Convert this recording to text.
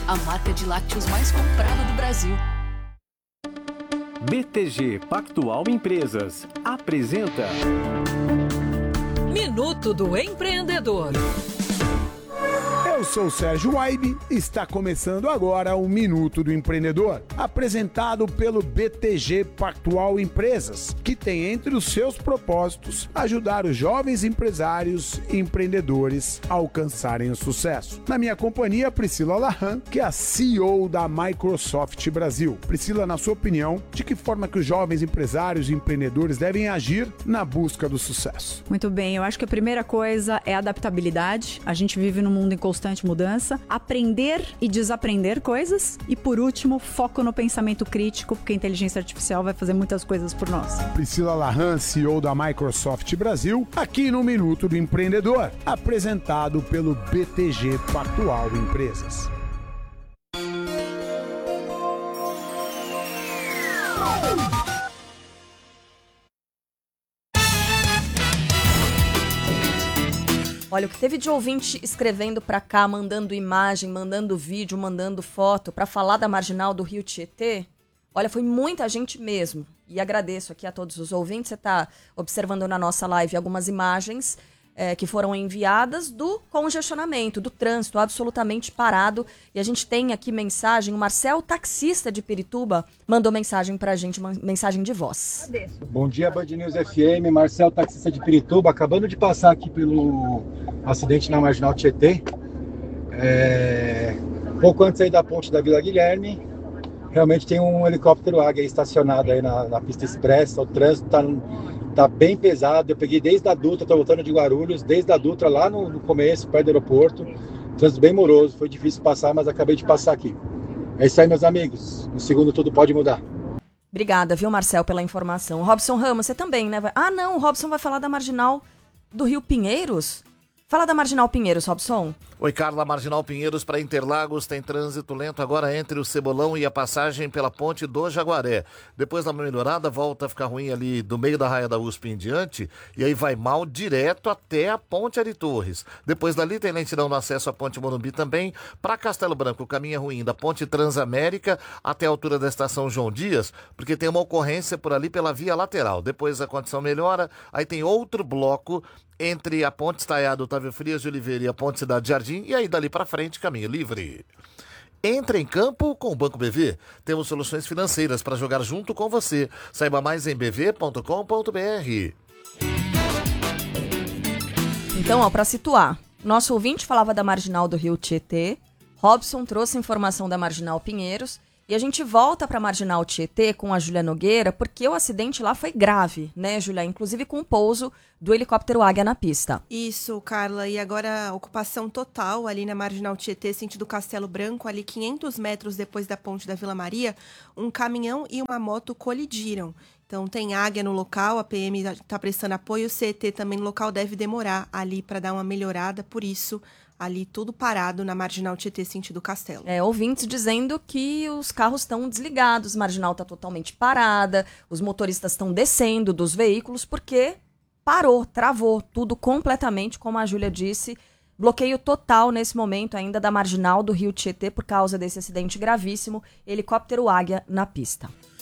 a marca de lácteos mais comprada do Brasil. BTG Pactual Empresas apresenta Minuto do Empreendedor. Eu sou o Sérgio Waibe e está começando agora o Minuto do Empreendedor, apresentado pelo BTG Pactual Empresas, que tem entre os seus propósitos ajudar os jovens empresários e empreendedores a alcançarem o sucesso. Na minha companhia, Priscila Lahan, que é a CEO da Microsoft Brasil. Priscila, na sua opinião, de que forma que os jovens empresários e empreendedores devem agir na busca do sucesso? Muito bem, eu acho que a primeira coisa é a adaptabilidade. A gente vive num mundo em constante mudança, aprender e desaprender coisas e, por último, foco no pensamento crítico, porque a inteligência artificial vai fazer muitas coisas por nós. Priscila Lahan, CEO da Microsoft Brasil, aqui no Minuto do Empreendedor, apresentado pelo BTG Pactual Empresas. Olha, o que teve de ouvinte escrevendo pra cá, mandando imagem, mandando vídeo, mandando foto pra falar da Marginal do Rio Tietê, olha, foi muita gente mesmo. E agradeço aqui a todos os ouvintes. Você tá observando na nossa live algumas imagens que foram enviadas do congestionamento, do trânsito absolutamente parado. E a gente tem aqui mensagem, o Marcel, taxista de Pirituba, mandou mensagem pra gente, uma mensagem de voz. Bom dia, Band News FM, Marcel, taxista de Pirituba, acabando de passar aqui pelo acidente na Marginal Tietê, pouco antes aí da ponte da Vila Guilherme. Realmente tem um helicóptero Águia estacionado aí na pista expressa, o trânsito tá bem pesado. Eu peguei desde a Dutra, tô voltando de Guarulhos, desde a Dutra lá no começo, perto do aeroporto, trânsito bem moroso, foi difícil passar, mas acabei de passar aqui. É isso aí, meus amigos, no segundo tudo pode mudar. Obrigada, viu, Marcel, pela informação. Robson Ramos, você também, né? Ah, não, o Robson vai falar da Marginal do Rio Pinheiros? Fala da Marginal Pinheiros, Robson. Oi, Carla. Marginal Pinheiros para Interlagos tem trânsito lento agora entre o Cebolão e a passagem pela ponte do Jaguaré. Depois da melhorada, volta a ficar ruim ali do meio da raia da USP em diante, e aí vai mal direto até a ponte Ari Torres. Depois dali tem lentidão no acesso à ponte Morumbi também. Para Castelo Branco, o caminho é ruim da ponte Transamérica até a altura da estação João Dias, porque tem uma ocorrência por ali pela via lateral. Depois a condição melhora, aí tem outro bloco entre a ponte Estaiado Otávio Frias de Oliveira e a ponte Cidade Jardim, e aí dali para frente caminho livre. Entre em campo com o Banco BV. Temos soluções financeiras para jogar junto com você. Saiba mais em bv.com.br. Então, para situar, nosso ouvinte falava da Marginal do Rio Tietê, Robson trouxe informação da Marginal Pinheiros, e a gente volta para a Marginal Tietê com a Júlia Nogueira, porque o acidente lá foi grave, né, Júlia? Inclusive com o pouso do helicóptero Águia na pista. Isso, Carla. E agora ocupação total ali na Marginal Tietê, sentido Castelo Branco, ali 500 metros depois da ponte da Vila Maria, um caminhão e uma moto colidiram. Então tem Águia no local, a PM está prestando apoio, o CET também no local deve demorar ali para dar uma melhorada, por isso ali tudo parado na Marginal Tietê, sentido Castelo. Ouvintes dizendo que os carros estão desligados, a Marginal está totalmente parada, os motoristas estão descendo dos veículos porque parou, travou tudo completamente, como a Júlia disse, bloqueio total nesse momento ainda da Marginal do Rio Tietê por causa desse acidente gravíssimo, helicóptero Águia na pista.